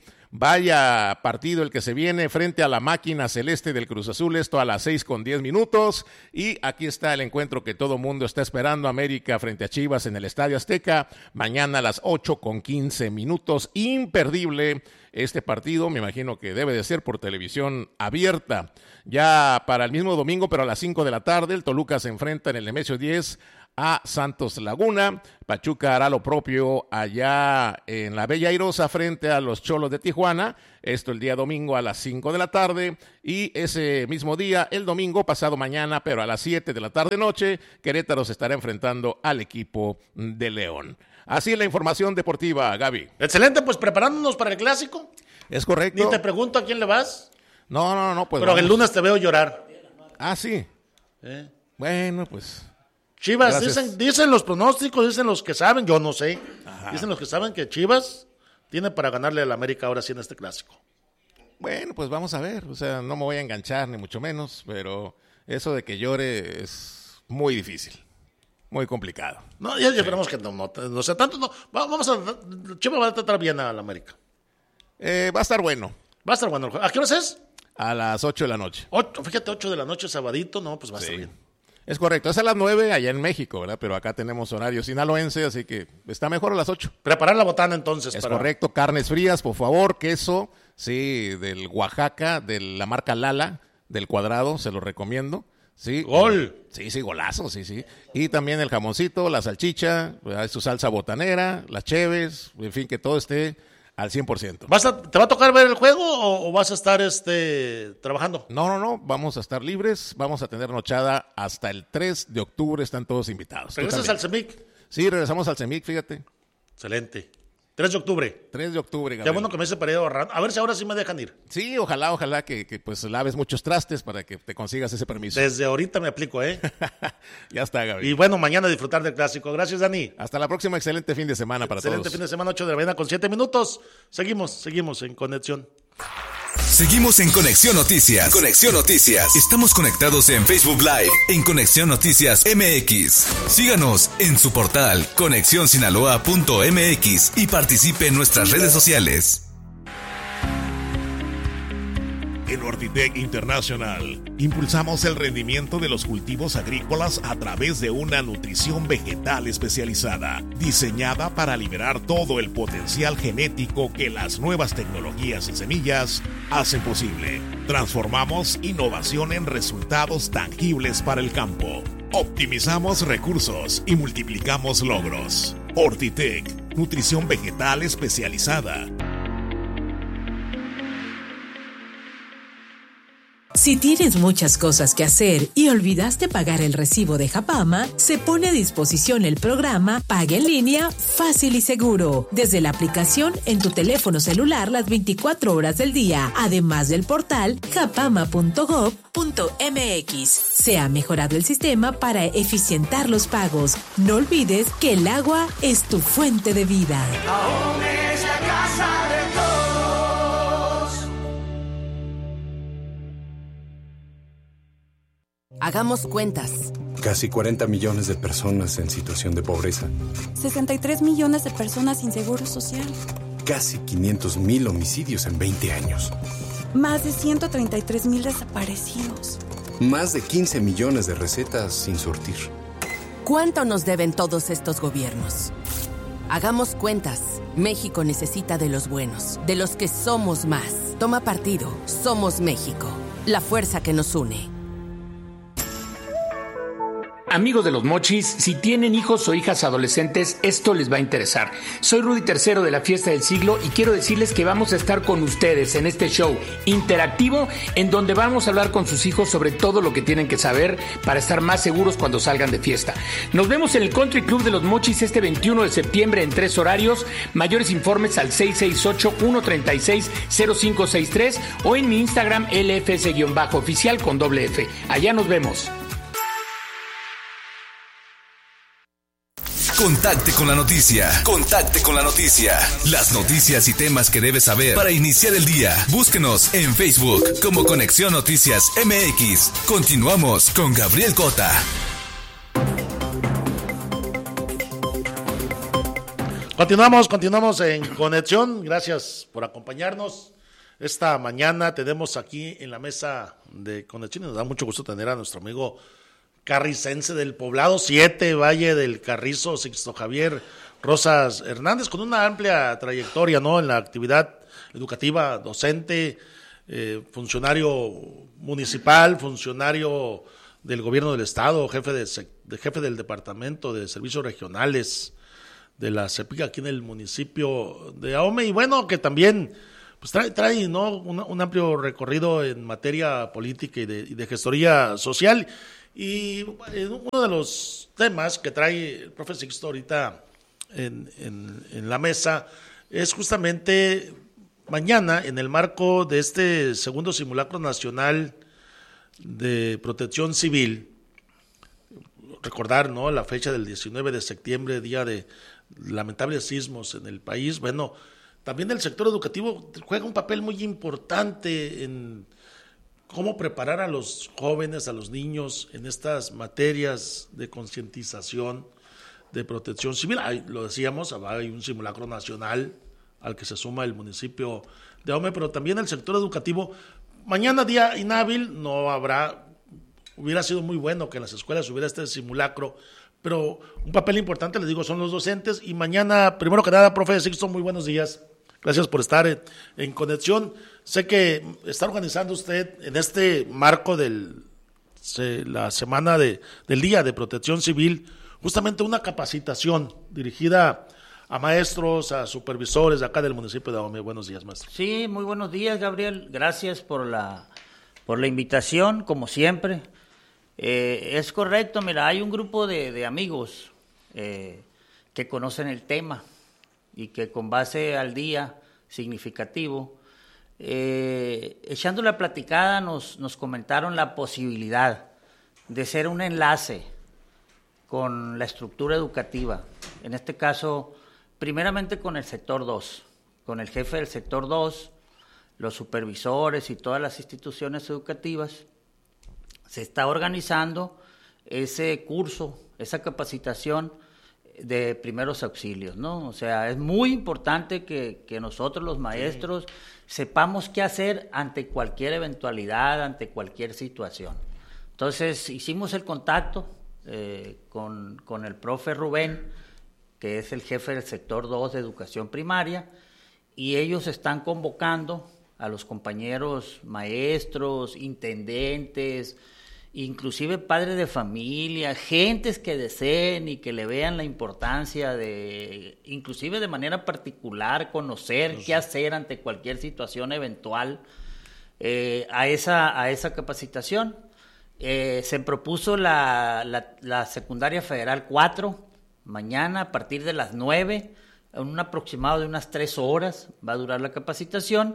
Vaya partido el que se viene frente a la máquina celeste del Cruz Azul, esto a las seis con diez minutos, y aquí está el encuentro que todo mundo está esperando, América frente a Chivas en el Estadio Azteca, mañana a las ocho con quince minutos, imperdible este partido, me imagino que debe de ser por televisión abierta. Ya para el mismo domingo, pero a las cinco de la tarde, el Toluca se enfrenta en el Nemesio diez a Santos Laguna. Pachuca hará lo propio allá en la Bella Airosa frente a los Cholos de Tijuana, esto el día domingo a las cinco de la tarde, y ese mismo día, el domingo pasado mañana, pero a las siete de la tarde noche, Querétaro se estará enfrentando al equipo de León. Así es la información deportiva, Gaby. Excelente, pues preparándonos para el clásico. Es correcto. Ni te pregunto a quién le vas. No, no, no, pues pero vamos. El lunes te veo llorar. Ah, sí. ¿Eh? Bueno, pues... Chivas, dicen, dicen los pronósticos, dicen los que saben, yo no sé. Ajá. Dicen los que saben que Chivas tiene para ganarle al América ahora sí en este clásico. Bueno, pues vamos a ver. O sea, no me voy a enganchar, ni mucho menos, pero eso de que llore es muy difícil. Muy complicado. No, ya, ya sí. Esperamos que no, no, no sea tanto. No. Vamos a. Chivas va a tratar bien al América. Eh, va a estar bueno. Va a estar bueno. ¿A qué hora es? A las ocho de la noche. Ocho, fíjate, ocho de la noche, sabadito, no, pues va a sí. estar bien. Es correcto, es a las nueve allá en México, ¿verdad? Pero acá tenemos horario sinaloense, así que está mejor a las ocho. Preparar la botana entonces. Es para... correcto, carnes frías, por favor, queso, sí, del Oaxaca, de la marca Lala, del Cuadrado, se lo recomiendo. Sí, ¡Gol! Eh, sí, sí, golazo, sí, sí. Y también el jamoncito, la salchicha, ¿verdad? Su salsa botanera, las cheves, en fin, que todo esté al cien por ciento. ¿Vas a, ¿Te va a tocar ver el juego o, o vas a estar este, trabajando? No, no, no, vamos a estar libres, vamos a tener nochada hasta el tres de octubre, están todos invitados. ¿Regresas al CEMIC? Sí, regresamos al CEMIC, fíjate. Excelente. tres de octubre. tres de octubre, Gabriel. Ya bueno que me hice para ir ahorrando. A ver si ahora sí me dejan ir. Sí, ojalá, ojalá que, que pues laves muchos trastes para que te consigas ese permiso. Desde ahorita me aplico, ¿eh? Ya está, Gabriel. Y bueno, mañana disfrutar del clásico. Gracias, Dani. Hasta la próxima, excelente fin de semana para excelente todos. Excelente fin de semana, ocho de la mañana con siete minutos. Seguimos, seguimos en conexión. Seguimos en Conexión Noticias. Conexión Noticias. Estamos conectados en Facebook Live, en Conexión Noticias M X. Síganos en su portal conexión sinaloa punto m x y participe en nuestras redes sociales. En Ortitec International impulsamos el rendimiento de los cultivos agrícolas a través de una nutrición vegetal especializada, diseñada para liberar todo el potencial genético que las nuevas tecnologías en semillas hacen posible. Transformamos innovación en resultados tangibles para el campo. Optimizamos recursos y multiplicamos logros. Ortitec, nutrición vegetal especializada. Si tienes muchas cosas que hacer y olvidaste pagar el recibo de Japama, se pone a disposición el programa Paga en Línea Fácil y Seguro, desde la aplicación en tu teléfono celular las veinticuatro horas del día, además del portal japama punto gob punto m x. Se ha mejorado el sistema para eficientar los pagos. No olvides que el agua es tu fuente de vida. Aún es la casa de todos. Hagamos cuentas. Casi cuarenta millones de personas en situación de pobreza. sesenta y tres millones de personas sin seguro social. Casi quinientos mil homicidios en veinte años. Más de ciento treinta y tres mil desaparecidos. Más de quince millones de recetas sin surtir. ¿Cuánto nos deben todos estos gobiernos? Hagamos cuentas. México necesita de los buenos, de los que somos más. Toma partido. Somos México. La fuerza que nos une. Amigos de los Mochis, si tienen hijos o hijas adolescentes, esto les va a interesar. Soy Rudy Tercero de la Fiesta del Siglo y quiero decirles que vamos a estar con ustedes en este show interactivo en donde vamos a hablar con sus hijos sobre todo lo que tienen que saber para estar más seguros cuando salgan de fiesta. Nos vemos en el Country Club de los Mochis este veintiuno de septiembre en tres horarios. Mayores informes al seis seis ocho, uno tres seis, cero cinco seis tres o en mi Instagram L F S-oficial con doble F. Allá nos vemos. Contacte con la noticia. Contacte con la noticia. Las noticias y temas que debes saber para iniciar el día. Búsquenos en Facebook como Conexión Noticias M X. Continuamos con Gabriel Cota. Continuamos, continuamos en Conexión. Gracias por acompañarnos. Esta mañana tenemos aquí en la mesa de Conexión y nos da mucho gusto tener a nuestro amigo carricense del Poblado siete, Valle del Carrizo, Sixto Javier Rosas Hernández, con una amplia trayectoria, ¿no?, en la actividad educativa, docente, eh, funcionario municipal, funcionario del gobierno del estado, jefe de, de jefe del departamento de servicios regionales de la CEPIC aquí en el municipio de Ahome, y bueno, que también pues trae, trae ¿no?, un, un amplio recorrido en materia política y de, y de gestoría social. Y uno de los temas que trae el profe Sixto ahorita en, en, en la mesa es justamente mañana, en el marco de este segundo simulacro nacional de protección civil, recordar, ¿no?, la fecha del diecinueve de septiembre, día de lamentables sismos en el país. Bueno, también el sector educativo juega un papel muy importante en cómo preparar a los jóvenes, a los niños en estas materias de concientización, de protección civil. Hay, lo decíamos, hay un simulacro nacional al que se suma el municipio de Ahome, pero también el sector educativo. Mañana, día inhábil, no habrá, hubiera sido muy bueno que en las escuelas hubiera este simulacro, pero un papel importante, les digo, son los docentes. Y mañana, primero que nada, profe Sixto, muy buenos días. Gracias por estar en, en Conexión. Sé que está organizando usted en este marco de la semana de, del Día de Protección Civil, justamente una capacitación dirigida a maestros, a supervisores de acá del municipio de Ahome. Buenos días, maestro. Sí, muy buenos días, Gabriel. Gracias por la, por la invitación, como siempre. Eh, es correcto, mira, hay un grupo de, de amigos eh, que conocen el tema y que con base al día significativo, eh, echando la platicada, nos, nos comentaron la posibilidad de ser un enlace con la estructura educativa, en este caso, primeramente con el sector dos, con el jefe del sector dos, los supervisores y todas las instituciones educativas. Se está organizando ese curso, esa capacitación de primeros auxilios, ¿no? O sea, es muy importante que, que nosotros los maestros sí. sepamos qué hacer ante cualquier eventualidad, ante cualquier situación. Entonces, hicimos el contacto eh, con, con el profe Rubén, que es el jefe del sector dos de educación primaria, y ellos están convocando a los compañeros maestros, intendentes, inclusive padres de familia, gentes que deseen y que le vean la importancia de, inclusive de manera particular, conocer qué hacer ante cualquier situación eventual, eh, a esa a esa capacitación. Eh, se propuso la, la, la secundaria federal cuatro, mañana a partir de las nueve, en un aproximado de unas tres horas va a durar la capacitación,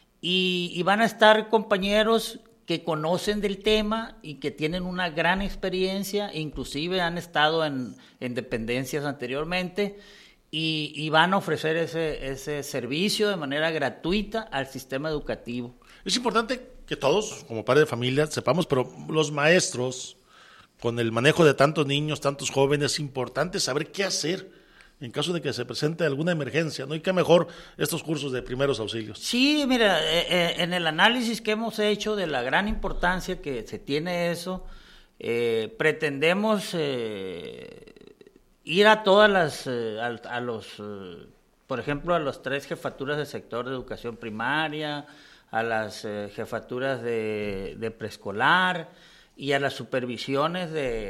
y, y van a estar compañeros que conocen del tema y que tienen una gran experiencia, inclusive han estado en, en dependencias anteriormente, y, y van a ofrecer ese, ese servicio de manera gratuita al sistema educativo. Es importante que todos, como padres de familia, sepamos, pero los maestros, con el manejo de tantos niños, tantos jóvenes, es importante saber qué hacer en caso de que se presente alguna emergencia, ¿no? Y qué mejor estos cursos de primeros auxilios. Sí, mira, eh, en el análisis que hemos hecho de la gran importancia que se tiene eso, eh, pretendemos eh, ir a todas las, eh, a, a los, eh, por ejemplo, a las tres jefaturas del sector de educación primaria, a las eh, jefaturas de, de preescolar y a las supervisiones de,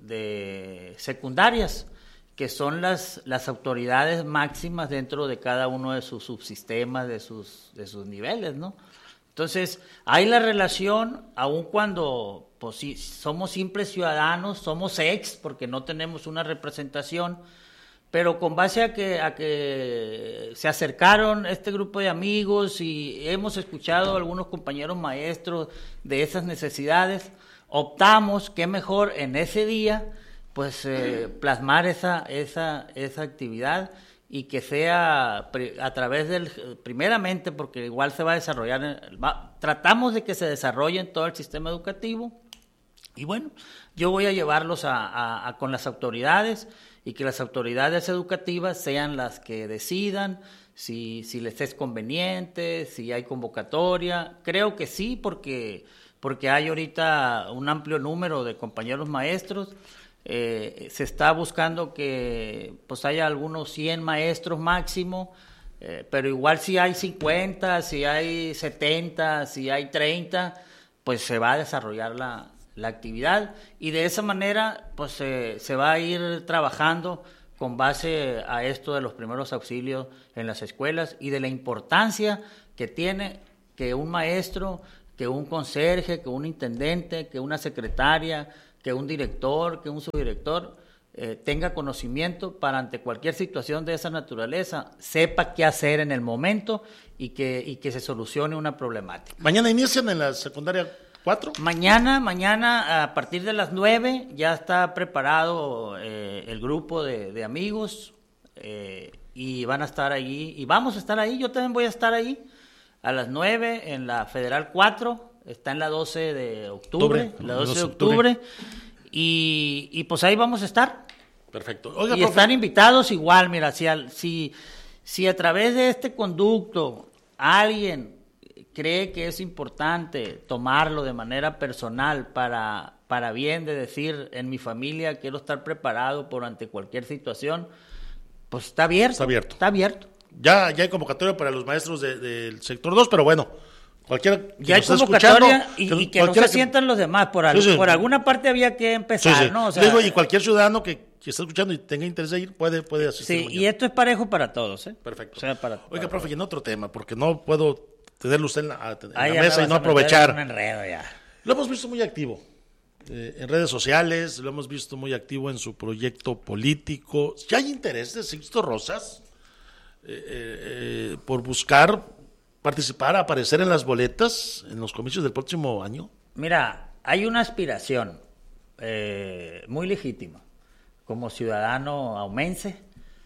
de secundarias, que son las, las autoridades máximas dentro de cada uno de sus subsistemas, de sus, de sus niveles, ¿no? Entonces, hay la relación, aun cuando pues, sí, somos simples ciudadanos, somos ex, porque no tenemos una representación, pero con base a que, a que se acercaron este grupo de amigos y hemos escuchado a algunos compañeros maestros de esas necesidades, optamos, qué mejor en ese día, pues eh, plasmar esa, esa, esa actividad y que sea a través del, primeramente, porque igual se va a desarrollar, va, tratamos de que se desarrolle en todo el sistema educativo, y bueno, yo voy a llevarlos a, a, a con las autoridades, y que las autoridades educativas sean las que decidan si, si les es conveniente, si hay convocatoria. Creo que sí, porque, porque hay ahorita un amplio número de compañeros maestros. Eh, se está buscando que pues haya algunos cien maestros máximo, eh, pero igual si hay cincuenta, si hay setenta, si hay treinta, pues se va a desarrollar la, la actividad, y de esa manera pues eh, se va a ir trabajando con base a esto de los primeros auxilios en las escuelas y de la importancia que tiene que un maestro, que un conserje, que un intendente, que una secretaria, que un director, que un subdirector eh, tenga conocimiento para ante cualquier situación de esa naturaleza, sepa qué hacer en el momento y que, y que se solucione una problemática. ¿Mañana inician en la secundaria cuatro? Mañana, mañana a partir de las nueve ya está preparado eh, el grupo de, de amigos eh, y van a estar allí, y vamos a estar ahí, yo también voy a estar ahí a las nueve en la Federal cuatro. Está en la doce de octubre, octubre la doce de octubre, y, y pues ahí vamos a estar. Perfecto. Oiga, y profe, están invitados igual, mira, si, al, si, si a través de este conducto alguien cree que es importante tomarlo de manera personal para, para bien de decir, en mi familia quiero estar preparado por ante cualquier situación, pues está abierto. Está abierto. Está abierto. Ya, ya hay convocatoria para los maestros de, del sector dos, pero bueno. Cualquiera que ya hay convocatoria y, que, y que no se sientan los demás, por, al, sí, sí. por alguna parte había que empezar, sí, sí. ¿no? O sea, digo, y cualquier ciudadano que, que esté escuchando y tenga interés de ir puede, puede asistir. Sí, mañana. Y esto es parejo para todos, ¿eh? Perfecto. O sea, para, Oiga, para profe, todos. y en otro tema, porque no puedo tenerlo usted en la, en Ay, la mesa y no aprovechar. Un enredo ya. Lo hemos visto muy activo eh, en redes sociales, lo hemos visto muy activo en su proyecto político. ¿Ya hay interés de Sixto Rosas eh, eh, por buscar participar, aparecer en las boletas en los comicios del próximo año? Mira, hay una aspiración eh, muy legítima como ciudadano aumense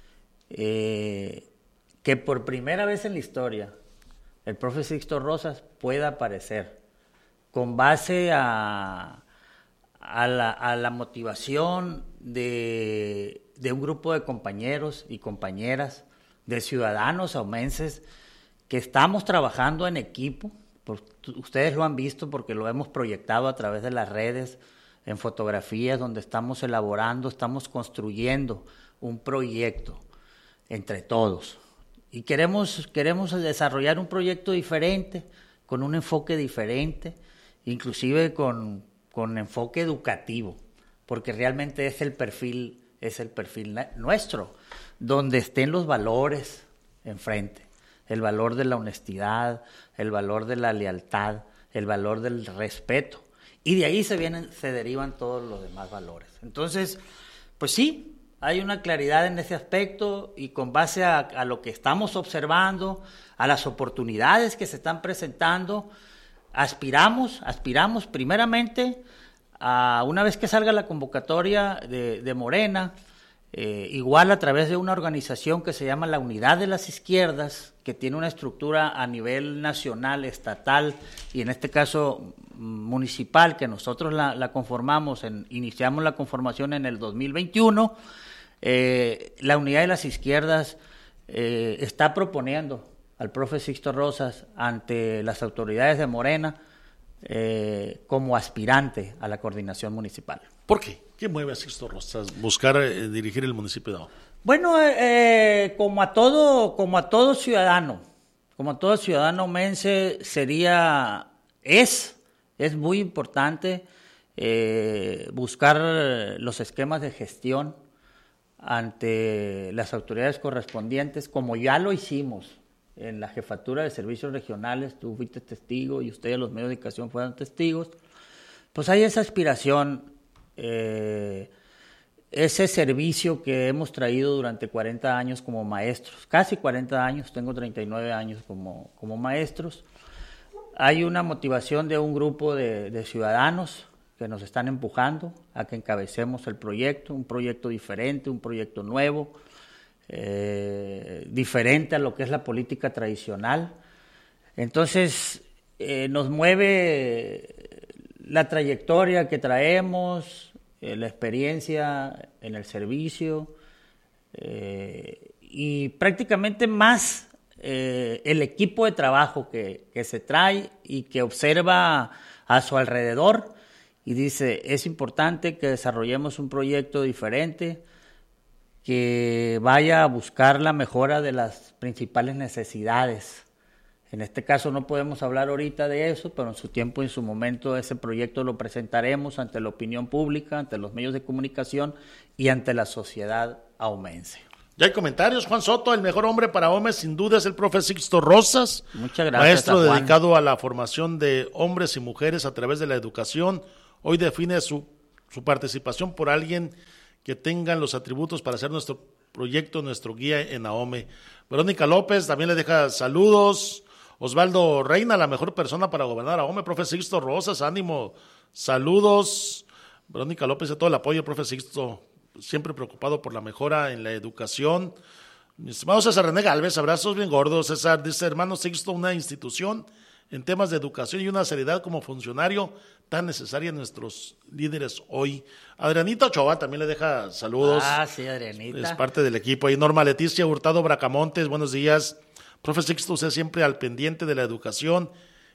eh, que por primera vez en la historia el profe Sixto Rosas pueda aparecer con base a, a, la, a la motivación de, de un grupo de compañeros y compañeras, de ciudadanos aumenses, que estamos trabajando en equipo, pues, ustedes lo han visto porque lo hemos proyectado a través de las redes, en fotografías donde estamos elaborando, estamos construyendo un proyecto entre todos. Y queremos, queremos desarrollar un proyecto diferente, con un enfoque diferente, inclusive con, con enfoque educativo, porque realmente es el perfil, es el perfil nuestro, donde estén los valores enfrente. El valor de la honestidad, el valor de la lealtad, el valor del respeto. Y de ahí se vienen, se derivan todos los demás valores. Entonces, pues sí, hay una claridad en ese aspecto y con base a, a lo que estamos observando, a las oportunidades que se están presentando, aspiramos, aspiramos primeramente a, una vez que salga la convocatoria de, de Morena, Eh, igual a través de una organización que se llama la Unidad de las Izquierdas, que tiene una estructura a nivel nacional, estatal y en este caso municipal, que nosotros la, la conformamos, en, iniciamos la conformación en el dos mil veintiuno, eh, la Unidad de las Izquierdas eh, está proponiendo al profe Sixto Rosas ante las autoridades de Morena eh, como aspirante a la coordinación municipal. ¿Por qué? ¿Qué mueve a Sixto Rosas buscar eh, dirigir el municipio de Ahome? Bueno, eh, como a todo, como a todo ciudadano, como a todo ciudadano aumense, sería, es, es muy importante eh, buscar los esquemas de gestión ante las autoridades correspondientes, como ya lo hicimos en la Jefatura de Servicios Regionales, tú fuiste testigo y ustedes los medios de comunicación fueron testigos, pues hay esa aspiración, eh, ese servicio que hemos traído durante cuarenta años como maestros, casi cuarenta años, tengo treinta y nueve años como, como maestros. Hay una motivación de un grupo de, de ciudadanos que nos están empujando a que encabecemos el proyecto, un proyecto diferente, un proyecto nuevo, eh, diferente a lo que es la política tradicional. Entonces, eh, nos mueve la trayectoria que traemos, eh, la experiencia en el servicio, eh, y prácticamente más eh, el equipo de trabajo que, que se trae y que observa a su alrededor y dice, es importante que desarrollemos un proyecto diferente que vaya a buscar la mejora de las principales necesidades. En este caso no podemos hablar ahorita de eso, pero en su tiempo y en su momento ese proyecto lo presentaremos ante la opinión pública, ante los medios de comunicación y ante la sociedad ahumense. Ya hay comentarios. Juan Soto, el mejor hombre para hombres sin duda es el profe Sixto Rosas. Muchas gracias. Maestro a Juan. dedicado a la formación de hombres y mujeres a través de la educación. Hoy define su, su participación por alguien que tenga los atributos para hacer nuestro proyecto, nuestro guía en AOME. Verónica López también le deja saludos. Osvaldo Reina, la mejor persona para gobernar AOME. Profe Sixto Rosas, ánimo, saludos. Verónica López, de todo el apoyo, profe Sixto, siempre preocupado por la mejora en la educación. Mi estimado César René Galvez, abrazos bien gordos. César dice, hermano Sixto, una institución en temas de educación y una seriedad como funcionario tan necesaria en nuestros líderes hoy. Adrianita Ochoa también le deja saludos. Ah, sí, Adrianita. Es parte del equipo. Y Norma Leticia Hurtado Bracamontes, buenos días. Profe Sixto, usted siempre al pendiente de la educación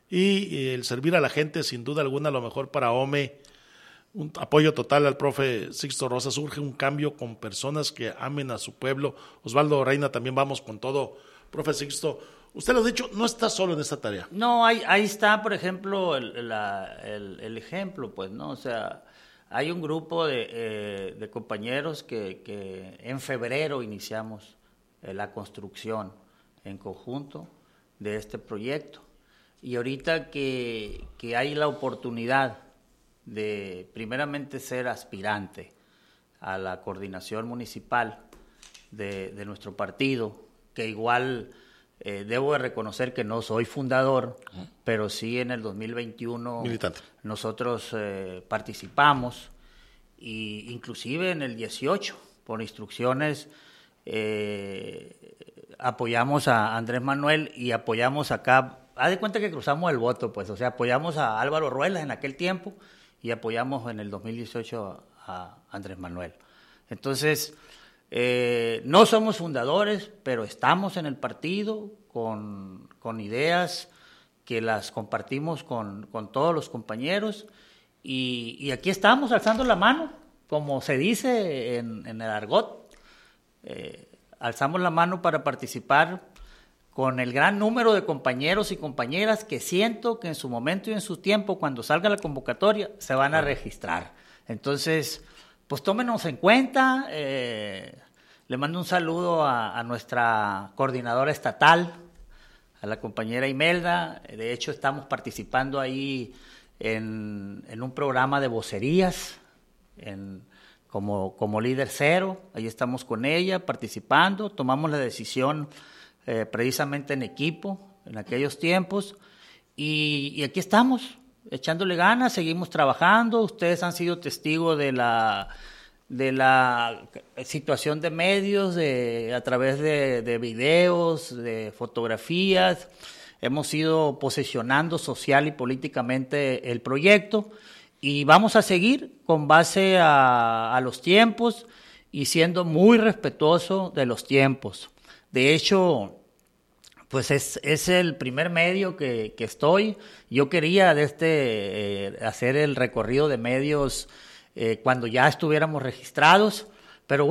y el servir a la gente, sin duda alguna, lo mejor para AOME. Un apoyo total al profe Sixto Rosas. Surge un cambio con personas que amen a su pueblo. Osvaldo Reina, también vamos con todo. Profe Sixto, usted lo ha dicho, no está solo en esta tarea. No, ahí, ahí está, por ejemplo, el, la, el, el ejemplo, pues, ¿no? O sea, hay un grupo de, eh, de compañeros que, que en febrero iniciamos eh, la construcción en conjunto de este proyecto. Y ahorita que, que hay la oportunidad de primeramente ser aspirante a la coordinación municipal de, de nuestro partido, que igual eh, debo de reconocer que no soy fundador, uh-huh. pero sí en el dos mil veintiuno Militante. Nosotros eh, participamos, y inclusive en el dieciocho, por instrucciones, eh, apoyamos a Andrés Manuel y apoyamos acá, haz de cuenta que cruzamos el voto, pues, o sea, apoyamos a Álvaro Ruelas en aquel tiempo y apoyamos en el dos mil dieciocho a Andrés Manuel. Entonces, eh, no somos fundadores, pero estamos en el partido con, con ideas que las compartimos con, con todos los compañeros y, y aquí estamos alzando la mano, como se dice en, en el argot. Eh, alzamos la mano para participar con el gran número de compañeros y compañeras que siento que en su momento y en su tiempo, cuando salga la convocatoria, se van a registrar. Entonces, pues tómenos en cuenta. Eh, le mando un saludo a, a nuestra coordinadora estatal, a la compañera Imelda. De hecho, estamos participando ahí en, en un programa de vocerías, en, como, como líder cero. Ahí estamos con ella participando. Tomamos la decisión Eh, precisamente en equipo en aquellos tiempos y, y aquí estamos echándole ganas, seguimos trabajando. Ustedes han sido testigos de la de la situación de medios, de a través de, de videos, de fotografías. Hemos ido posicionando social y políticamente el proyecto y vamos a seguir con base a, a los tiempos y siendo muy respetuoso de los tiempos. De hecho, pues es, es el primer medio que, que estoy. Yo quería de este, eh, hacer el recorrido de medios eh, cuando ya estuviéramos registrados, pero bueno,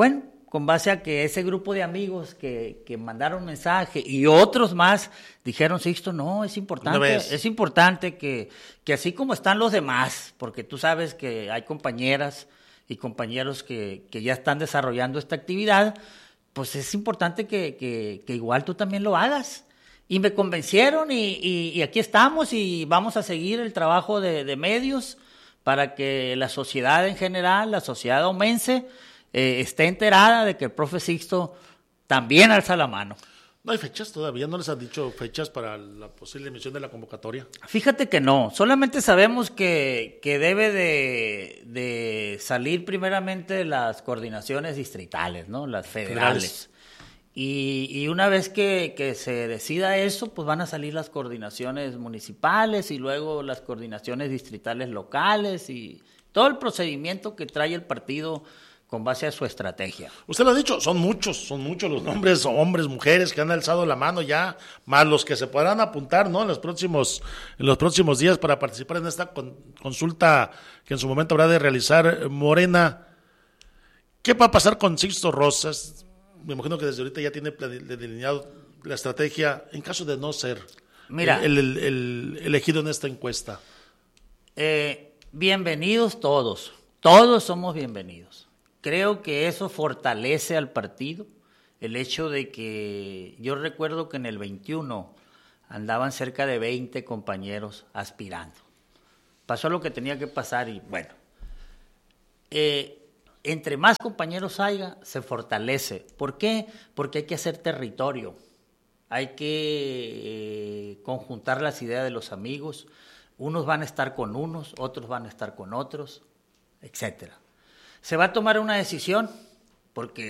con base a que ese grupo de amigos que, que mandaron mensaje y otros más dijeron, Sixto, no, es importante, es importante que, que así como están los demás, porque tú sabes que hay compañeras y compañeros que, que ya están desarrollando esta actividad, pues es importante que, que, que igual tú también lo hagas. Y me convencieron y, y, y aquí estamos y vamos a seguir el trabajo de, de medios para que la sociedad en general, la sociedad omense, eh, esté enterada de que el profe Sixto también alza la mano. ¿No hay fechas todavía? ¿No les han dicho fechas para la posible emisión de la convocatoria? Fíjate que no, solamente sabemos que, que debe de, de salir primeramente las coordinaciones distritales, ¿no? Las federales. federales. Y, y una vez que, que se decida eso, pues van a salir las coordinaciones municipales y luego las coordinaciones distritales locales y todo el procedimiento que trae el partido con base a su estrategia. Usted lo ha dicho, son muchos, son muchos los nombres, hombres, mujeres que han alzado la mano ya, más los que se podrán apuntar, ¿no? En los próximos, en los próximos días para participar en esta con, consulta que en su momento habrá de realizar Morena. ¿Qué va a pasar con Sixto Rosas? Me imagino que desde ahorita ya tiene delineado la estrategia en caso de no ser Mira, el, el, el, el elegido en esta encuesta. Eh, bienvenidos todos, todos somos bienvenidos. Creo que eso fortalece al partido, el hecho de que yo recuerdo que en el veintiuno andaban cerca de veinte compañeros aspirando. Pasó lo que tenía que pasar y bueno, eh, entre más compañeros haya, se fortalece. ¿Por qué? Porque hay que hacer territorio, hay que eh, conjuntar las ideas de los amigos, unos van a estar con unos, otros van a estar con otros, etcétera. Se va a tomar una decisión, porque